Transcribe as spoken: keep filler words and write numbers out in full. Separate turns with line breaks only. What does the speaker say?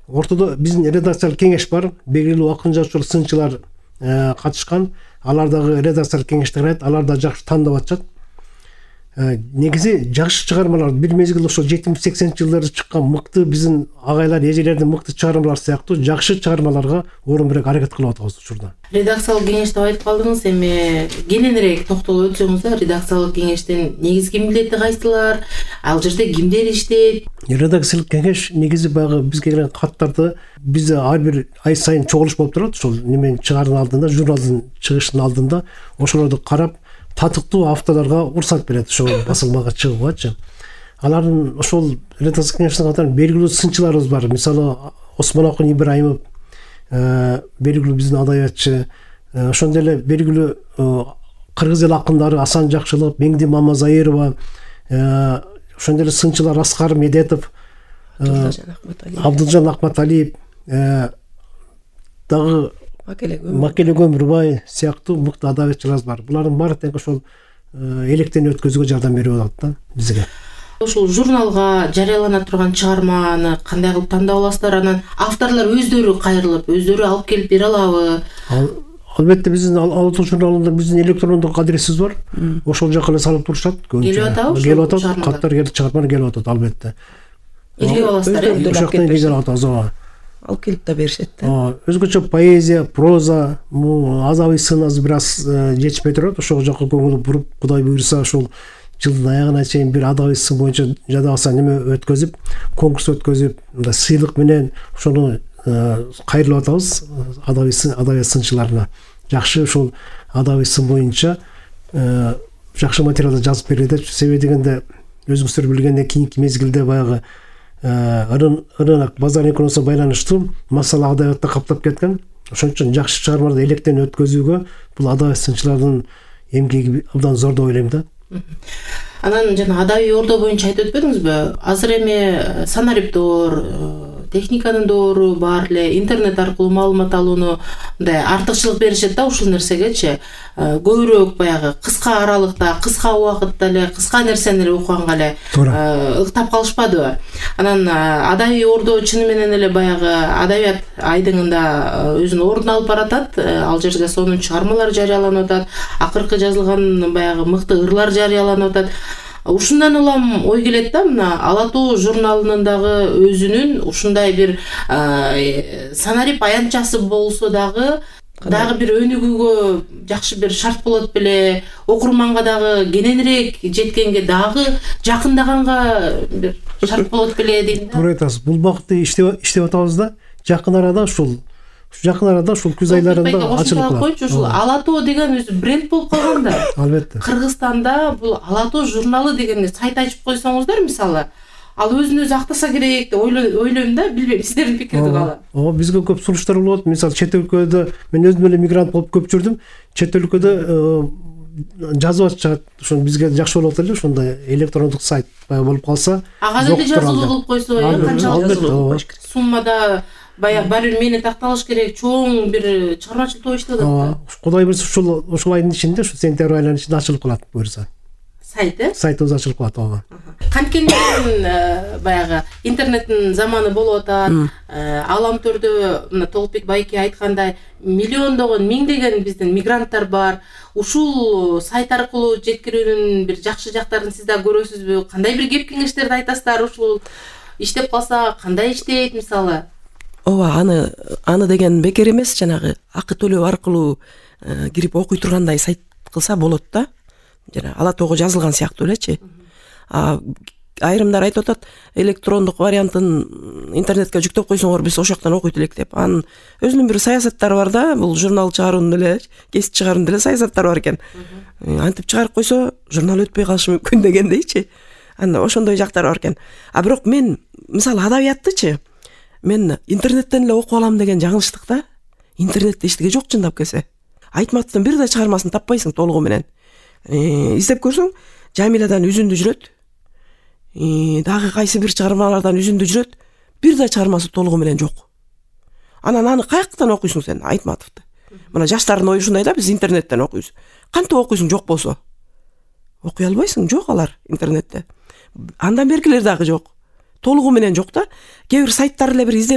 ортодо биздин редакциялык кеңеш бар, белгилүү акын жазуучулар, сынчылар катышкан. Алар дагы редакциялык кеңеште карайт, алар да жакшы тандап атышат. Негизи жакшы чыгармалар бир мезгил ошо жетимиш сексенинчи жылдарда чыккан мыкты биздин агайлар, эжелердин мыкты чыгармалары сыяктуу жакшы чыгармаларга орун берип аракет кылып атабыз учурда.
Редакциялык кеңеш деп айтып калдыңыз, эми кененирээк токтолуп өтсөңүз, редакциялык кеңештин негизги милдети кайсылар? Ал жерде кимдер иштейт?
Редакциялык кеңеш негизи баягы бизге келген каттарды бизде ар бир ай сайын чогулуш болуп турат, ошол неменин чыгаардын алдында, журналдын чыгышынын алдында ошолорду карап татыктуу авторлорго уруксат берет, ошол басылмага чыгуугачы. Алардын ошол редакциялык кеңештин катары белгилүү сынчыларыбыз бар. Мисалы Осмонакун Ибраимов, белгилүү биздин адабиятчы, ошондой эле белгилүү кыргыз эл акындары Асан Жакшылык, Меңди Мамазайырова, ошондой эле сынчылар Аскар Медетов, Абдылжан Акматалиев, дагы Макеле Көмүрбай сыяктуу мыкты адабиятчылар бар. Булардын баары тең ошол электен өткөзүүгө жардам берип атат да бизге.
Ошол журналга жарыялана турган чыгарманы кандай кылып тандап аласыздар? Анан авторлор өздөрү кайрылып, өздөрү алып келип бере алабы?
Албетте биздин Алатоо журналында биздин электрондук адресибиз бар. Ошол жака эле салып турушат.
Келип атабы?
Келип атат, каттар келип чыгармалар келип атат албетте.
Илгип аласыздар, э?
Ошоктон илгип атабыз, ооба.
Алып келип да беришет да.
Өзгөчө поэзия, проза, азабый сын аз бир аз жетишпей турат. Ошол жака көңүл буруп, Кудай буйруса ошол жылдын аягына чейин бир адабый сын боюнча жадабаса неме өткөзүп, конкурс өткөзүп, мындай сыйлык менен ошону кайрылып атабыз адабый сын, адабият сынчыларына. Жакшы ошол адабый сын боюнча жакшы материалды жазып берет деп. Себеби дегенде өзүңүздөр билгендей кийинки мезгилде баягы рынок базар экономикасына байланыштуу масала адабиятта каптап кеткен. Ошон үчүн жакшы чыгармаларды электен өткөзүүгө бул адабият сынчылардын эмгеги абдан зор деп ойлойм да.
Анан жана адабий ордо боюнча айтып өтпөдүңүзбү? Азыр эми санариптор, техниканын доору бар эле, интернет аркылуу маалымат алууну мындай артыкчылык беришет да ушул нерсегечи. Көбүрөөк баягы кыска аралыкта, кыска убакытта эле, кыска нерсени эле окуганга эле ыктап калышпадыбы? Анан адабий ордо чыны менен эле баягы адабият айдыңында өзүнүн ордун алып баратат. Ал жерде сонун чыгармалар жарыяланып атат, акыркы жазылган баягы мыкты ырлар жарыяланып атат. Ушундан улам ой келет да, мына Алатоо журналынын дагы өзүнүн ушундай бир санарип аянтчасы болсо дагы дагы бир өнүгүүгө жакшы бир шарт болот беле, окурманга дагы кененирээк жеткенге дагы жакындаганга бир шарт болот беле дейм да.
Туура айтасыз. Бул багытта иштеп иштеп атабыз да. Жакын арада ушул Жакын арада ушул күз айларында ачылып калат.
Ушул Алатоо деген өзү бренд болуп калган да.
Албетте.
Кыргызстанда бул Алатоо журналы деген сайт ачып койсоңуздар, мисалы, ал өзүн өзү актаса керек деп ойлойм да, билбейм сиздердин пикирди кала.
Ооба, бизге көп сунуштар болот. Мисалы, чет өлкөдө мен өзүм эле мигрант болуп көп жүрдүм. Чет өлкөдө жазып атышат. Ошон бизге жакшы болот эле, ошондой электрондук сайт болуп калса.
Ага деле жазылуу кылып койсо, канчалык суммада баягы бир мени такталыш керек, чоң бир чыгармачылык топ иштеп атат.
Кудай буйруса ушул ушул айдын ичинде, ушу сентябрь айынын ичинде ачылып калат буйруса.
Сайт, э?
Сайтыбыз ачылып калат, ооба.
Канткенден баягы интернеттин заманы болуп атат. Алам төрдө мына Толукбек байке айткандай, миллиондогон, миңдеген биздин мигранттар бар. Ушул сайт аркылуу жеткирүүнүн бир жакшы жактарын сиз да көрөсүзбү? Кандай бир кеп кеңештерди айтасыздар? Ушул иштеп калса кандай иштейт мисалы?
Ооба, аны аны деген бекер эмес, жанагы акы төлөө аркылуу кирип окуй тургандай сайт кылса болот да. Жана Алатоого жазылган сыяктуу элечи. А айрымдар айтып атат, электрондук вариантын интернетке жүктөп койсоңор биз ошол жактан окуйт элек деп. Анын өзүнүн бир саясаттары бар да, бул журнал чыгаруунун эле, кесип чыгаруунун эле саясаттары бар экен. Антип чыгарып койсо журнал өтпөй калышы мүмкүн дегендейчи. Анда ошондой жактары бар экен. А бирок мен мисалы адабияттычы мен интернеттен эле окуп алам деген жаңылыштык да. Интернетте эчтеке жок чындап келсе. Айтматовдун бир да чыгармасын таппайсың толугу менен. Издеп көрсөң, Жамиладан үзүндү жүрөт. Дагы кайсы бир чыгармалардан үзүндү жүрөт. Бир да чыгармасы толугу менен жок. Анан аны каяктан окуйсуң сен Айтматовду? Мына жаштардын ою ушундай да, биз интернеттен окуйбуз. Кантип окуйсуң жок болсо? Окуй албайсың, жок алар интернетте. Андан беркилер дагы жок. Толугу менен жок да. Кээ бир сайттар эле бир